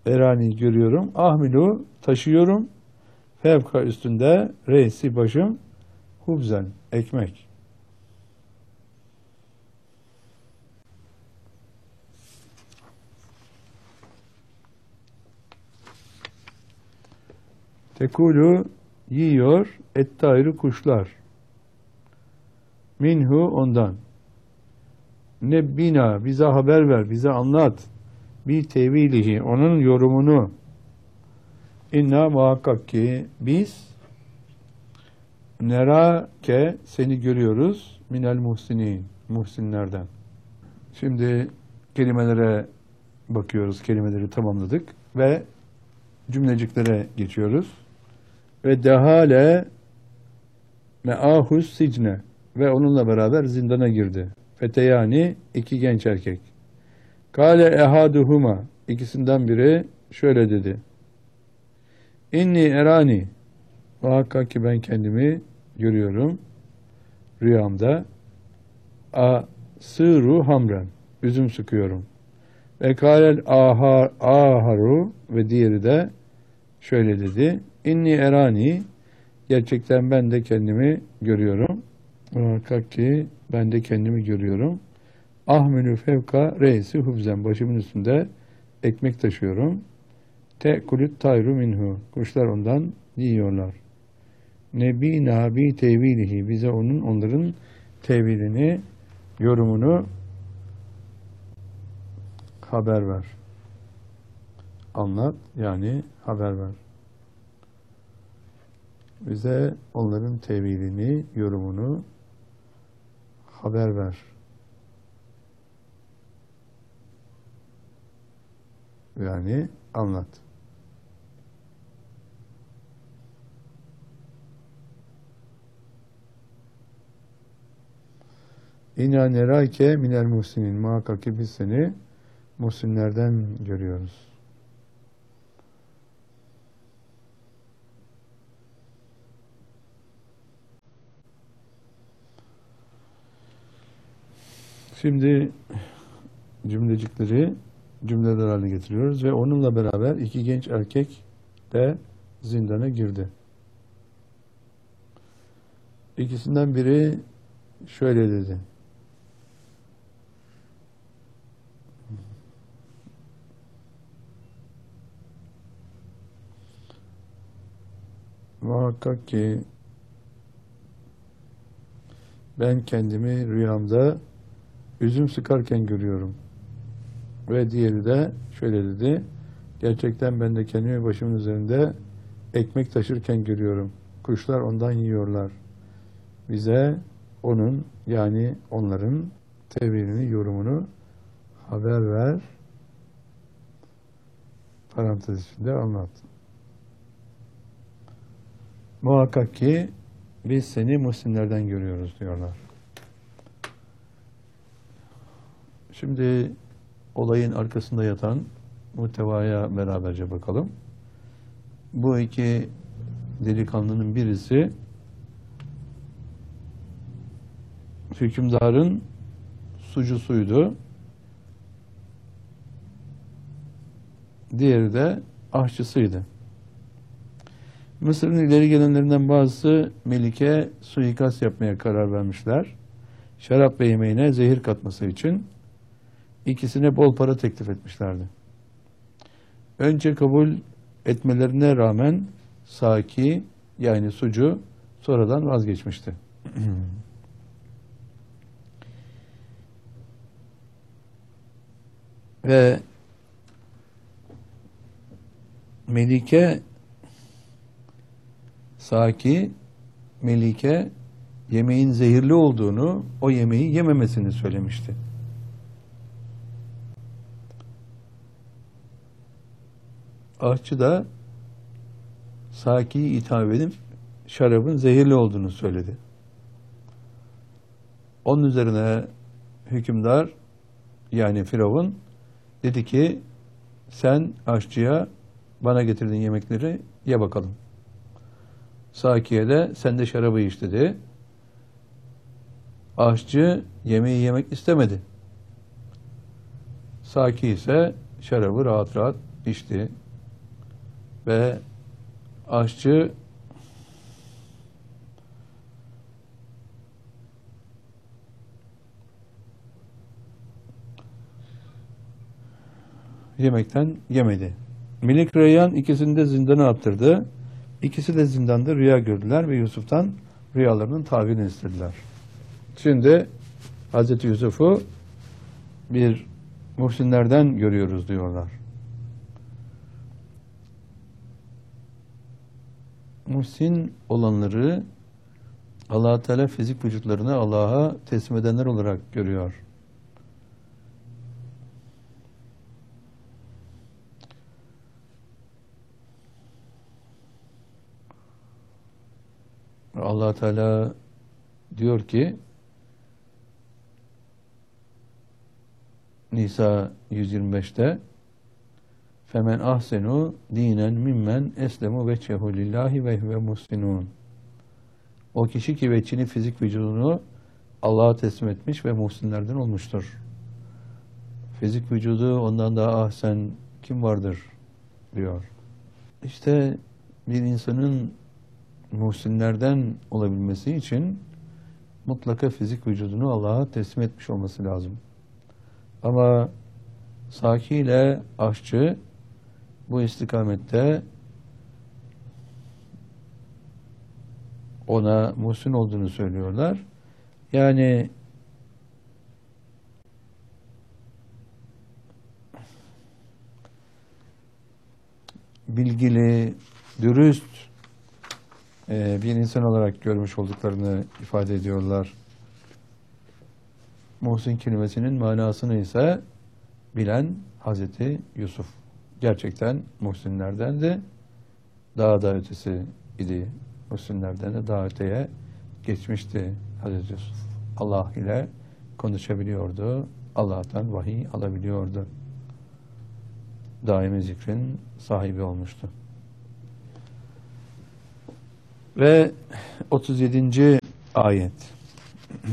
Erani görüyorum. Ahmilu taşıyorum. Fevka üstünde reisi başım. Hubzen ekmek. Tekulu yiyor ettayru kuşlar. Minhu ondan. Nebbina bize haber ver, bize anlat. Bir tevilihi onun yorumunu. İnna muhakkak ki biz nerake seni görüyoruz minel muhsinin muhsinlerden. Şimdi kelimelere bakıyoruz. Kelimeleri tamamladık ve cümleciklere geçiyoruz. Ve dehale me'ahus sicne ve onunla beraber zindana girdi. Feteyani iki genç erkek. Kale ehaduhuma ikisinden biri şöyle dedi. İnni erani muhakkak ki ben kendimi görüyorum rüyamda. Asıru hamren üzüm sıkıyorum. Ve kâlel aharu ve diğeri de şöyle dedi. İnni erani gerçekten ben de kendimi görüyorum. Muhakkak ki ben de kendimi görüyorum. Ahmenü fevka reisi hubzen başımın üstünde ekmek taşıyorum. Te'kulüt tayru minhu kuşlar ondan yiyorlar. Nebi nabi tevilihi bize onların tevilini yorumunu haber ver. Anlat yani haber ver. Bize onların tevilini, yorumunu haber ver. Yani anlat. İnâ nerâke minel muhsinin muhakkak ki biz seni muhsinlerden görüyoruz. Şimdi cümlecikleri cümleler haline getiriyoruz ve onunla beraber iki genç erkek de zindana girdi. İkisinden biri şöyle dedi. Muhakkak ki ben kendimi rüyamda üzüm sıkarken görüyorum. Ve diğeri de şöyle dedi. Gerçekten ben de kendimi başımın üzerinde ekmek taşırken görüyorum. Kuşlar ondan yiyorlar. Bize onun yani onların tevilini, yorumunu haber ver. Parantez içinde anlat. Muhakkak ki biz seni muhsinlerden görüyoruz diyorlar. Şimdi olayın arkasında yatan muhtevaya beraberce bakalım. Bu iki delikanlının birisi hükümdarın sucusuydu. Diğeri de aşçısıydı. Mısır'ın ileri gelenlerinden bazısı Melik'e suikast yapmaya karar vermişler. Şarap ve yemeğine zehir katması için ikisine bol para teklif etmişlerdi. Önce kabul etmelerine rağmen Saki yani sucu sonradan vazgeçmişti. Ve Melike yemeğin zehirli olduğunu, o yemeği yememesini söylemişti. Aşçı da Saki'yi itham edip şarabın zehirli olduğunu söyledi. Onun üzerine hükümdar yani Firavun dedi ki sen aşçıya bana getirdiğin yemekleri ye bakalım. Saki'ye de sen de şarabı iç dedi. Aşçı yemeği yemek istemedi. Saki ise şarabı rahat rahat içti ve aşçı yemekten yemedi. Melik Reyyan ikisini de zindana attırdı. İkisi de zindanda rüya gördüler ve Yusuf'tan rüyalarının tabirini istediler. Şimdi Hazreti Yusuf'u bir muhsinlerden görüyoruz diyorlar. Muhsin olanları Allah-u Teala fizik vücutlarını Allah'a teslim edenler olarak görüyor. Allah Teala diyor ki Nisa 125'te Femen ahsenu dinen mimmen eslemu veçhehu lillahi ve huve muhsinun. O kişi ki veçhini fizik vücudunu Allah'a teslim etmiş ve muhsinlerden olmuştur. Fizik vücudu ondan daha ahsen kim vardır diyor. İşte bir insanın muhsinlerden olabilmesi için mutlaka fizik vücudunu Allah'a teslim etmiş olması lazım. Ama Saki ile aşçı bu istikamette ona muhsin olduğunu söylüyorlar. Yani bilgili, dürüst bir insan olarak görmüş olduklarını ifade ediyorlar. Muhsin kelimesinin manasını ise bilen Hazreti Yusuf. Gerçekten muhsinlerden de daha da ötesi idi. Muhsinlerden de daha öteye geçmişti Hazreti Yusuf. Allah ile konuşabiliyordu. Allah'tan vahiy alabiliyordu. Daimi zikrin sahibi olmuştu. Ve 37. ayet.